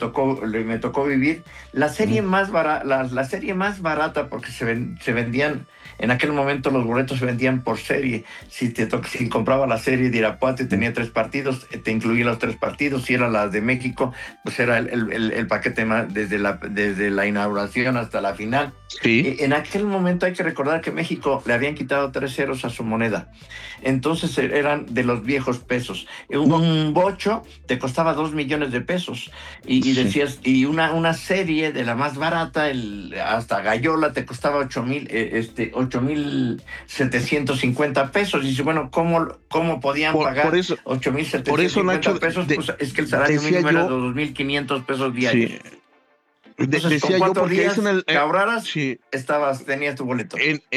me tocó vivir la serie más barata, la serie más barata, porque se vendían, en aquel momento los boletos se vendían por serie. Si compraba la serie de Irapuato y tenía 3 partidos, te incluía los 3 partidos. Si era la de México, pues era el paquete más desde la inauguración hasta la final. Sí. En aquel momento hay que recordar que México le habían quitado 3 ceros a su moneda. Entonces eran de los viejos pesos. Un bocho te costaba 2 millones de pesos. Y decías, y una serie de la más barata, hasta Gallola, te costaba 8,750 pesos. Y dice, bueno, ¿cómo podían pagar por eso, 8,750 pesos? Pues es que el salario mínimo era de 2,500 pesos diarios. Sí. Entonces, decía con yo 4 porque días es en que ahorraras, sí, tenías tu boleto.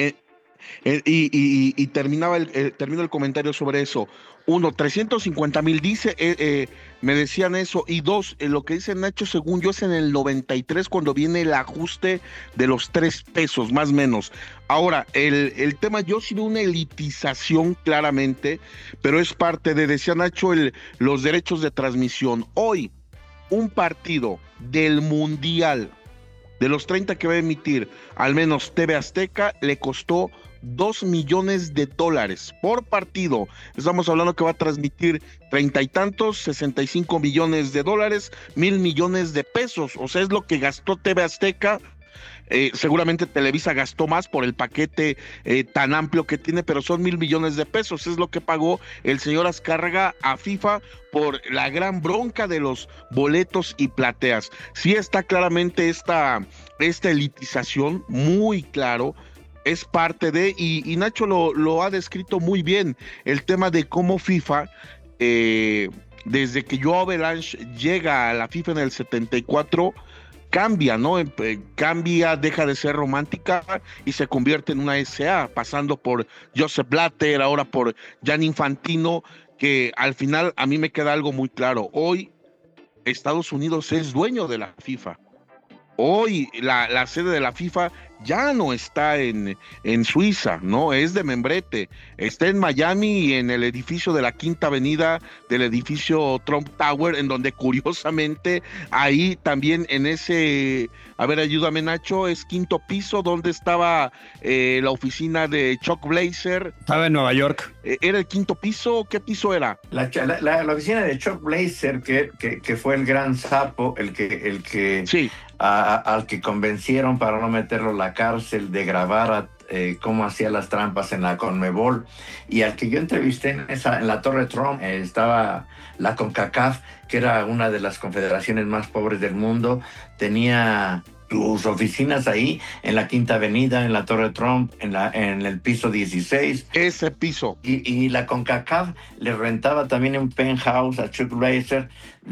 y termino el comentario sobre eso. Uno, 350,000 dice, me decían eso. Y dos, lo que dice Nacho, según yo, es en el 93 cuando viene el ajuste de los 3 pesos, más o menos. Ahora, el tema, yo sí veo una elitización claramente, pero es parte decía Nacho, los derechos de transmisión. Hoy, un partido del Mundial, de los 30 que va a emitir, al menos TV Azteca, le costó $2 millones por partido. Estamos hablando que va a transmitir 30 y tantos, 65 millones de dólares, 1,000 millones de pesos. O sea, es lo que gastó TV Azteca. Seguramente Televisa gastó más por el paquete tan amplio que tiene, pero son 1,000 millones de pesos. Es lo que pagó el señor Azcárraga a FIFA por la gran bronca de los boletos y plateas. Sí está claramente esta elitización, muy claro. Es parte y Nacho lo ha descrito muy bien, el tema de cómo FIFA, desde que Joao Avalanche llega a la FIFA en el 74, cambia, ¿no? Cambia, deja de ser romántica y se convierte en una SA, pasando por Joseph Blatter, ahora por Gianni Infantino, que al final a mí me queda algo muy claro. Hoy Estados Unidos es dueño de la FIFA. Hoy la sede de la FIFA ya no está en Suiza, ¿no? Es de membrete. Está en Miami y en el edificio de la Quinta Avenida del edificio Trump Tower, en donde curiosamente ahí también en ese, a ver, ayúdame Nacho, es quinto piso, donde estaba la oficina de Chuck Blazer. Estaba en Nueva York. ¿Era el quinto piso? ¿Qué piso era? La oficina de Chuck Blazer, que fue el gran sapo, el que sí. Al que convencieron para no meterlo a la cárcel, de grabar cómo hacía las trampas en la CONMEBOL, y al que yo entrevisté en la Torre Trump. Estaba la CONCACAF, que era una de las confederaciones más pobres del mundo, tenía sus oficinas ahí en la Quinta Avenida, en la Torre Trump, en el piso 16. Ese piso. Y la CONCACAF le rentaba también un penthouse a Chuck Blazer.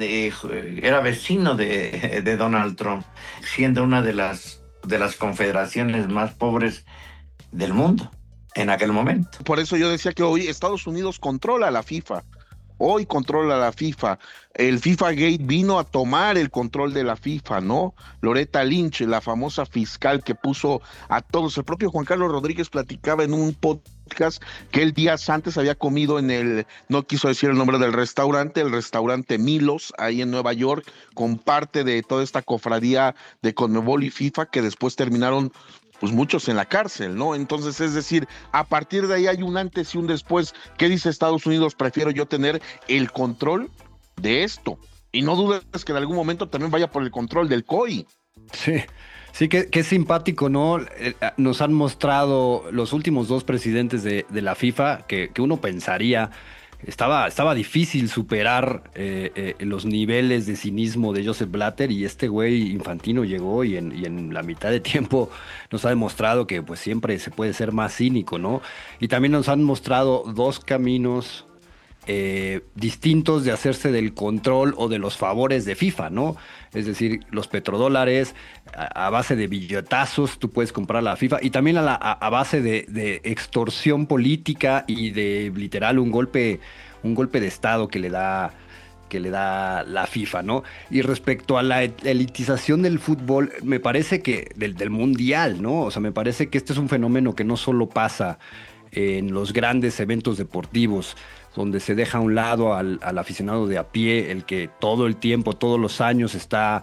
Era vecino de Donald Trump, siendo una de las confederaciones más pobres del mundo en aquel momento. Por eso yo decía que hoy Estados Unidos controla la FIFA. Hoy controla la FIFA. El FIFA Gate vino a tomar el control de la FIFA, ¿no? Loretta Lynch, la famosa fiscal que puso a todos. El propio Juan Carlos Rodríguez platicaba en un podcast que él días antes había comido no quiso decir el nombre del restaurante, el restaurante Milos, ahí en Nueva York, con parte de toda esta cofradía de CONMEBOL y FIFA, que después terminaron pues muchos en la cárcel, ¿no? Entonces, es decir, a partir de ahí hay un antes y un después. ¿Qué dice Estados Unidos? Prefiero yo tener el control de esto. Y no dudes que en algún momento también vaya por el control del COI. Sí, que simpático, ¿no? Nos han mostrado los últimos 2 presidentes de la FIFA que uno pensaría. Estaba difícil superar los niveles de cinismo de Joseph Blatter, y este güey Infantino llegó y en la mitad de tiempo nos ha demostrado que pues siempre se puede ser más cínico, ¿no? Y también nos han mostrado 2 caminos distintos de hacerse del control o de los favores de FIFA, ¿no? Es decir, los petrodólares, a base de billetazos tú puedes comprar la FIFA, y también a base de extorsión política y de literal un golpe de estado que le da la FIFA, ¿no? Y respecto a la elitización del fútbol, me parece que del mundial, ¿no? O sea, me parece que este es un fenómeno que no solo pasa en los grandes eventos deportivos, donde se deja a un lado al aficionado de a pie, el que todo el tiempo, todos los años está